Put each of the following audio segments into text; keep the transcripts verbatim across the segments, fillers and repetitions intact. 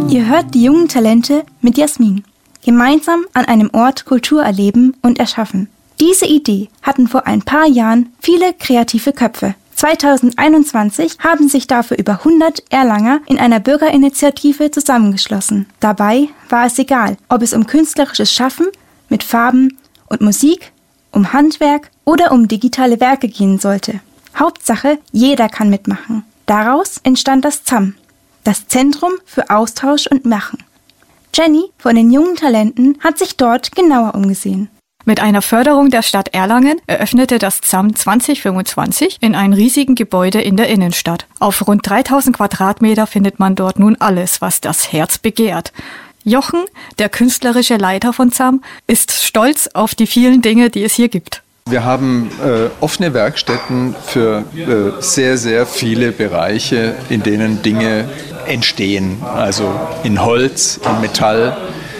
Ihr hört die jungen Talente mit Jasmin. Gemeinsam an einem Ort Kultur erleben und erschaffen. Diese Idee hatten vor ein paar Jahren viele kreative Köpfe. zweitausendeinundzwanzig haben sich dafür über hundert Erlanger in einer Bürgerinitiative zusammengeschlossen. Dabei war es egal, ob es um künstlerisches Schaffen mit Farben und Musik, um Handwerk oder um digitale Werke gehen sollte. Hauptsache, jeder kann mitmachen. Daraus entstand das Z A M, das Zentrum für Austausch und Machen. Jenny von den jungen Talenten hat sich dort genauer umgesehen. Mit einer Förderung der Stadt Erlangen eröffnete das Z A M zwanzig fünfundzwanzig in einem riesigen Gebäude in der Innenstadt. Auf rund dreitausend Quadratmeter findet man dort nun alles, was das Herz begehrt. Jochen, der künstlerische Leiter von Z A M, ist stolz auf die vielen Dinge, die es hier gibt. Wir haben äh, offene Werkstätten für äh, sehr, sehr viele Bereiche, in denen Dinge entstehen. Also in Holz, in Metall,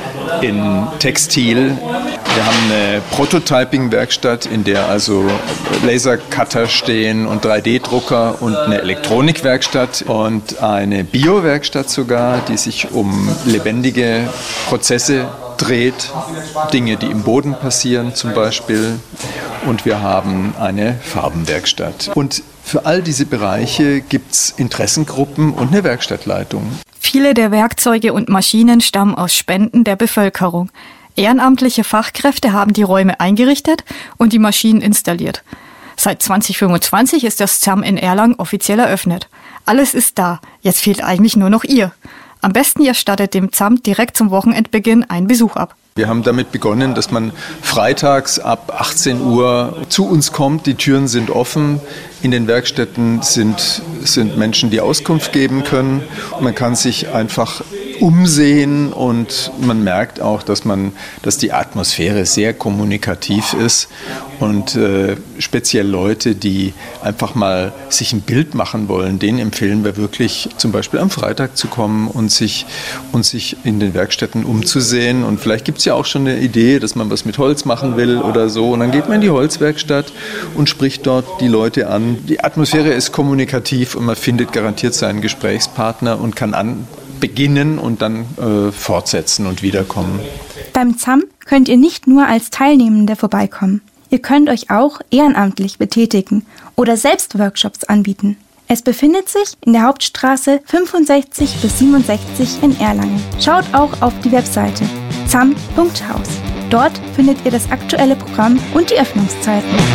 in Textil. Wir haben eine Prototyping-Werkstatt, in der also Lasercutter stehen und drei D Drucker und eine Elektronikwerkstatt und eine Bio-Werkstatt sogar, die sich um lebendige Prozesse dreht, Dinge, die im Boden passieren zum Beispiel. Und wir haben eine Farbenwerkstatt. Und für all diese Bereiche gibt es Interessengruppen und eine Werkstattleitung. Viele der Werkzeuge und Maschinen stammen aus Spenden der Bevölkerung. Ehrenamtliche Fachkräfte haben die Räume eingerichtet und die Maschinen installiert. Seit zwanzig fünfundzwanzig ist das Z A M in Erlangen offiziell eröffnet. Alles ist da, jetzt fehlt eigentlich nur noch ihr. Am besten ihr stattet dem Z A M direkt zum Wochenendbeginn einen Besuch ab. Wir haben damit begonnen, dass man freitags ab achtzehn Uhr zu uns kommt. Die Türen sind offen. In den Werkstätten sind, sind Menschen, die Auskunft geben können. Und man kann sich einfach umsehen und man merkt auch, dass, man, dass die Atmosphäre sehr kommunikativ ist. Und äh, speziell Leute, die einfach mal sich ein Bild machen wollen, denen empfehlen wir wirklich zum Beispiel am Freitag zu kommen und sich, und sich in den Werkstätten umzusehen. Und vielleicht gibt es ja auch schon eine Idee, dass man was mit Holz machen will oder so. Und dann geht man in die Holzwerkstatt und spricht dort die Leute an. Die Atmosphäre ist kommunikativ und man findet garantiert seinen Gesprächspartner und kann an beginnen und dann äh, fortsetzen und wiederkommen. Beim Z A M könnt ihr nicht nur als Teilnehmende vorbeikommen. Ihr könnt euch auch ehrenamtlich betätigen oder selbst Workshops anbieten. Es befindet sich in der Hauptstraße fünfundsechzig bis siebenundsechzig in Erlangen. Schaut auch auf die Webseite z a m punkt haus. Dort findet ihr das aktuelle Programm und die Öffnungszeiten.